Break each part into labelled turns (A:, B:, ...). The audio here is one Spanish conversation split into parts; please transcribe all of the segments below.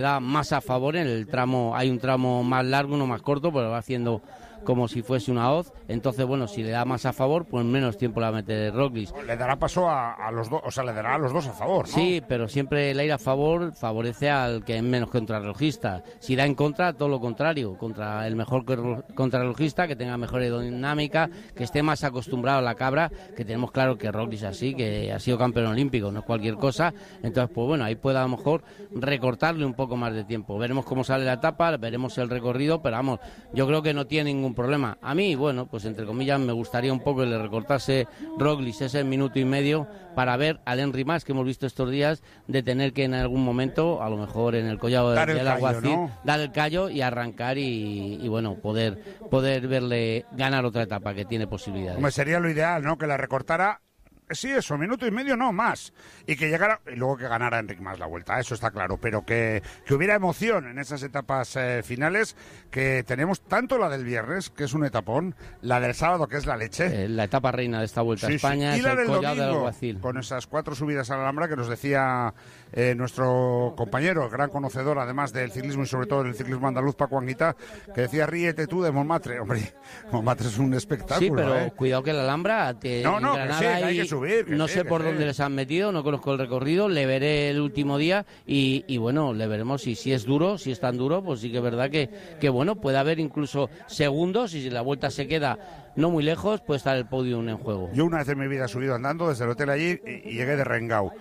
A: da más a favor en el tramo, hay un tramo más largo, uno más corto, pero va haciendo como si fuese una hoz. Entonces, bueno, si le da más a favor, pues menos tiempo la mete Roglic.
B: Le dará paso a los dos, o sea, le dará a los dos a favor, ¿no?
A: Sí, pero siempre el ir a favor favorece al que es menos contrarrelojista. Si da en contra, todo lo contrario, contra el mejor contrarrelojista, que tenga mejor aerodinámica, que esté más acostumbrado a la cabra, que tenemos claro que Roglic así, que ha sido campeón olímpico, no es cualquier cosa. Entonces, pues bueno, ahí puede a lo mejor recortarle un poco más de tiempo. Veremos cómo sale la etapa, veremos el recorrido, pero vamos, yo creo que no tiene ningún problema. A mí, bueno, pues entre comillas me gustaría un poco que le recortase Roglic ese minuto y medio para ver al Henry Mas, que hemos visto estos días, de tener que en algún momento, a lo mejor en el collado del Alguacil, ¿no?, dar el callo y arrancar y bueno, poder verle ganar otra etapa, que tiene posibilidades.
B: Hombre, sería lo ideal, ¿no?, que la recortara. Sí, eso, minuto y medio, no más. Y que llegara, y luego que ganara Enric Mas la Vuelta, eso está claro. Pero que hubiera emoción en esas etapas finales, que tenemos tanto la del viernes, que es un etapón, la del sábado, que es la leche.
A: La etapa reina de esta Vuelta a España,
B: sí. Y
A: es
B: la
A: el
B: del
A: collado del
B: domingo,
A: Alguacil.
B: con esas 4 subidas a la Alhambra que nos decía nuestro compañero, gran conocedor además del ciclismo y sobre todo del ciclismo andaluz, Paco Anguita, que decía, ríete tú de Montmartre. Hombre, Montmartre es un espectáculo.
A: Sí, pero cuidado que la Alhambra en Granada
B: hay que subir.
A: No sé por dónde les han metido, no conozco el recorrido, le veré el último día y bueno, le veremos si es duro, si es tan duro, pues sí que es verdad que bueno, puede haber incluso segundos, y si la Vuelta se queda no muy lejos, puede estar el podium en juego.
B: Yo una vez en mi vida he subido andando desde el hotel allí y llegué de Rengau.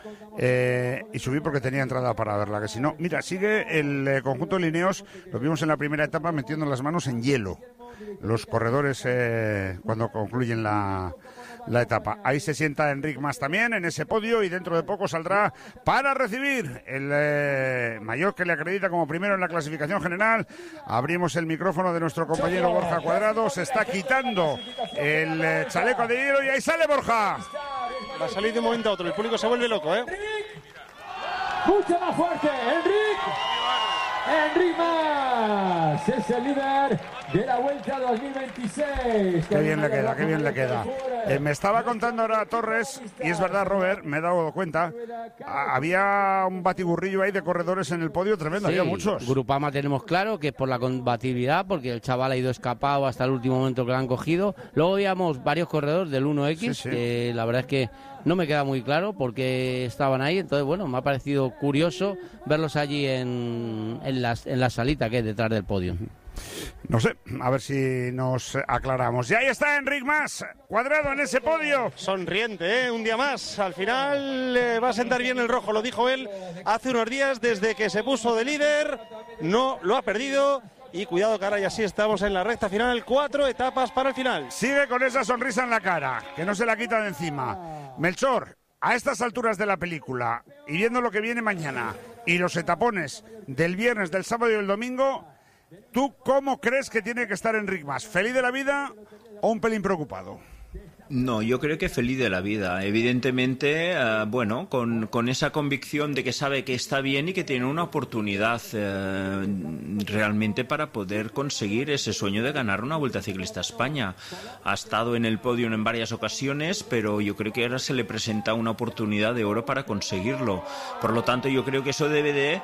B: Y subí porque tenía entrada para verla, que si no, mira, sigue el conjunto de Lineos, lo vimos en la primera etapa metiendo las manos en hielo, los corredores cuando concluyen la etapa. Ahí se sienta Enric Mas también en ese podio y dentro de poco saldrá para recibir el mayor que le acredita como primero en la clasificación general. Abrimos el micrófono de nuestro compañero Borja Cuadrado, se está quitando el chaleco de hielo y ahí sale Borja.
C: Va a salir de un momento a otro, el público se vuelve loco, ¿eh?
D: Mucho más fuerte, Enric Mas es el líder de la Vuelta 2026.
B: Qué bien le queda, qué bien le queda. Me estaba contando ahora Torres, y es verdad, Robert, me he dado cuenta, había un batiburrillo ahí de corredores en el podio tremendo,
A: sí,
B: había muchos.
A: Grupama tenemos claro que es por la combatividad, porque el chaval ha ido escapado hasta el último momento que lo han cogido. Luego veíamos varios corredores del 1X, que la verdad es que no me queda muy claro por qué estaban ahí. Entonces, bueno, me ha parecido curioso verlos allí en la salita que es detrás del podio.
B: No sé, a ver si nos aclaramos. Y ahí está Enric Mas, Cuadrado en ese podio.
C: Sonriente, ¿eh? Un día más. Al final va a sentar bien el rojo, lo dijo él hace unos días, desde que se puso de líder. No lo ha perdido. Y cuidado, que ahora ya sí estamos en la recta final. 4 etapas para el final.
B: Sigue con esa sonrisa en la cara, que no se la quita de encima. Melchor, a estas alturas de la película, y viendo lo que viene mañana, y los etapones del viernes, del sábado y del domingo, ¿tú cómo crees que tiene que estar Enric Mas? ¿Feliz de la vida o un pelín preocupado?
E: No, yo creo que feliz de la vida. Evidentemente, bueno, con esa convicción de que sabe que está bien y que tiene una oportunidad realmente para poder conseguir ese sueño de ganar una Vuelta Ciclista a España. Ha estado en el podio en varias ocasiones, pero yo creo que ahora se le presenta una oportunidad de oro para conseguirlo. Por lo tanto, yo creo que eso debe de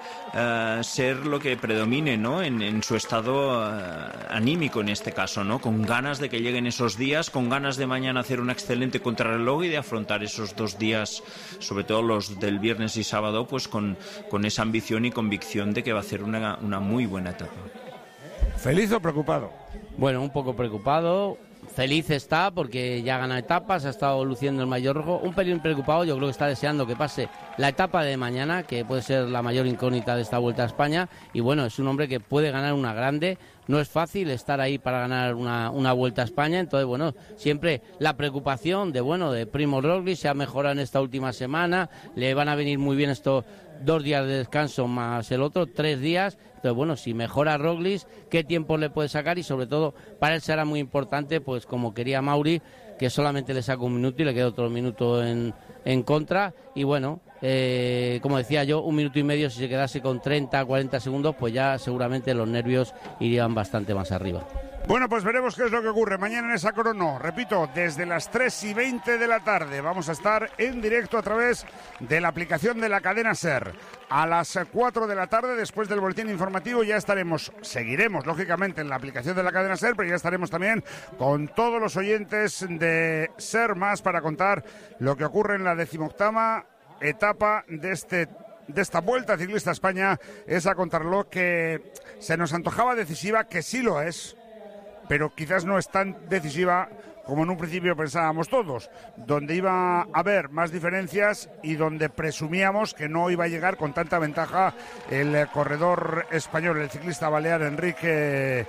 E: ser lo que predomine, ¿no?, en su estado anímico en este caso, ¿no?, con ganas de que lleguen esos días, con ganas de mañana hacer una excelente contrarreloj y de afrontar esos 2 días, sobre todo los del viernes y sábado, pues con esa ambición y convicción de que va a hacer una muy buena etapa.
B: ¿Feliz o preocupado?
A: Bueno, un poco preocupado. Feliz está porque ya gana etapas, ha estado luciendo el mayor rojo. Un pelín preocupado, yo creo que está deseando que pase la etapa de mañana, que puede ser la mayor incógnita de esta Vuelta a España. Y bueno, es un hombre que puede ganar una grande. No es fácil estar ahí para ganar una Vuelta a España. Entonces, bueno, siempre la preocupación de Primož Roglič se ha mejorado en esta última semana. Le van a venir muy bien estos 2 días de descanso más el otro, 3 días. Entonces, bueno, si mejora Roglič, ¿qué tiempo le puede sacar? Y sobre todo, para él será muy importante, pues como quería Mauri, que solamente le saca 1 minuto y le queda otro minuto en contra. Y bueno, como decía yo, 1 minuto y medio. Si se quedase con 30, 40 segundos, pues ya seguramente los nervios irían bastante más arriba.
B: Bueno, pues veremos qué es lo que ocurre mañana en esa crono. Repito, desde las 3:20 de la tarde vamos a estar en directo a través de la aplicación de la cadena SER. A las 4 de la tarde, después del boletín informativo, ya seguiremos lógicamente en la aplicación de la cadena SER, pero ya estaremos también con todos los oyentes de SER Más para contar lo que ocurre en la 18ª etapa de esta Vuelta Ciclista a España, esa contrarreloj que se nos antojaba decisiva, que sí lo es, pero quizás no es tan decisiva como en un principio pensábamos todos, donde iba a haber más diferencias y donde presumíamos que no iba a llegar con tanta ventaja el corredor español, el ciclista balear Enric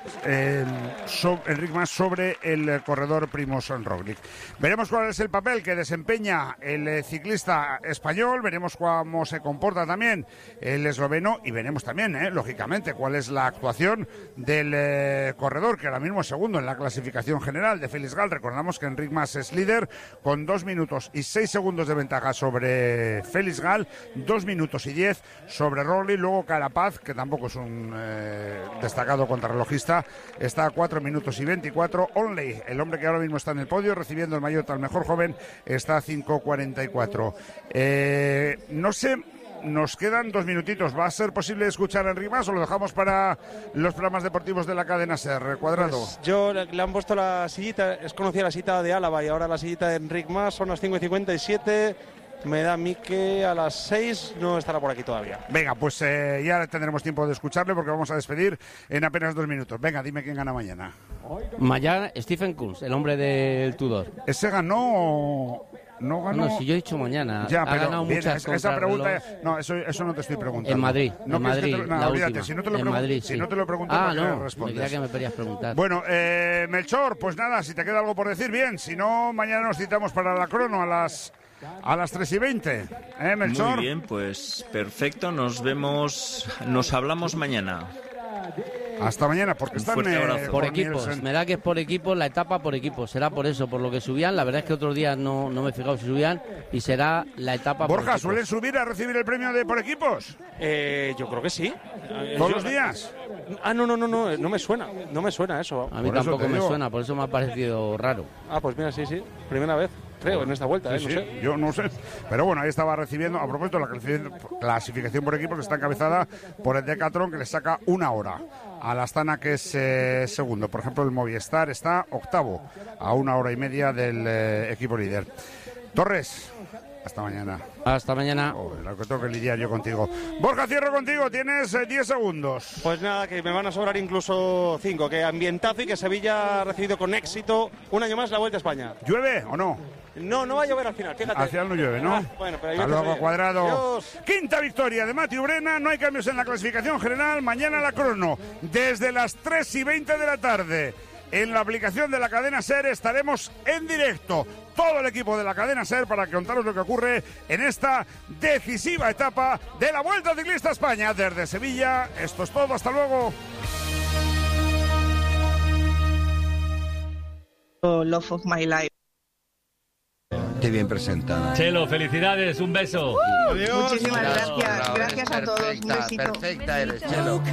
B: Mas sobre el corredor Primož Roglič. Veremos cuál es el papel que desempeña el ciclista español, veremos cómo se comporta también el esloveno y veremos también, lógicamente, cuál es la actuación del corredor, que ahora mismo es segundo en la clasificación general, de Félix Gall. Recordamos que Enric Mas es líder con 2 minutos y 6 segundos de ventaja sobre Félix Gall, 2 minutos y 10 sobre Roglič. Luego Carapaz, que tampoco es un destacado contrarrelojista, está a 4 minutos y 24. Onley, el hombre que ahora mismo está en el podio recibiendo el maillot al mejor joven, está a 5:44. No sé, nos quedan 2 minutitos. ¿Va a ser posible escuchar a Enric Mas o lo dejamos para los programas deportivos de la cadena SER? Cuadrado.
C: Pues yo le han puesto la sillita, es conocida la sillita de Álava y ahora la sillita de Enric Mas, son las 5:57. Me da a mí que a las 6 no estará por aquí todavía.
B: Venga, pues ya tendremos tiempo de escucharle porque vamos a despedir en apenas 2 minutos. Venga, dime quién gana mañana.
A: Mañana Stephen Kuhn, el hombre del Tudor.
B: ¿Ese ganó? No ganó.
A: No, si yo he dicho mañana.
B: Ya,
A: ha
B: pero
A: ganado
B: bien,
A: muchas
B: esa pregunta. No, eso no te estoy preguntando.
A: En Madrid.
B: No,
A: en Madrid.
B: no, olvídate, si no te lo pregunto, si no te lo pregunto,
A: no
B: respondes.
A: Me creía que me querías preguntar.
B: Bueno, Melchor, pues nada, si te queda algo por decir, bien. Si no, mañana nos citamos para la crono a las 3:20. Melchor.
E: Muy bien, pues perfecto. Nos hablamos mañana.
B: Hasta mañana, porque están
A: por equipos. Me da que es por equipos, la etapa por equipos. Será por eso, por lo que subían. La verdad es que otros días no me he fijado si subían. Y será la etapa por equipos.
B: Borja, ¿suelen subir a recibir el premio de por equipos?
C: Yo creo que sí.
B: ¿Todos los días?
C: No me suena. No me suena eso.
A: A mí tampoco me suena, por eso me ha parecido raro.
C: Pues mira, sí. Primera vez. Creo, en esta vuelta,
B: sí,
C: no sé.
B: Yo no sé. Pero bueno, ahí estaba recibiendo, a propósito, la clasificación por equipos, que está encabezada por el Decathlon, que le saca 1 hora al Astana, que es segundo. Por ejemplo, el Movistar está octavo, a 1 hora y media del equipo líder. Torres, hasta mañana.
A: Hasta mañana.
B: Lo que tengo que lidiar yo contigo. Borja, cierro contigo, tienes 10 segundos.
C: Pues nada, que me van a sobrar incluso 5. Que ambientazo y que Sevilla ha recibido con éxito un año más la Vuelta a España.
B: ¿Llueve o no?
C: No va a llover al final, fíjate.
B: Al final no llueve, ¿no?
C: Bueno, pero
B: hasta luego, Cuadrado.
C: Adiós.
B: Quinta victoria de Mathieu Brena, no hay cambios en la clasificación general. Mañana la crono, desde las 3:20 de la tarde. En la aplicación de la cadena SER estaremos en directo, todo el equipo de la cadena SER, para contaros lo que ocurre en esta decisiva etapa de la Vuelta Ciclista a España. Desde Sevilla, esto es todo, hasta luego.
F: Love of my life.
G: Qué bien presentada.
D: Chelo, felicidades, un beso.
F: Muchísimas gracias. Gracias a todos. Un besito.
G: Perfecta eres, Chelo.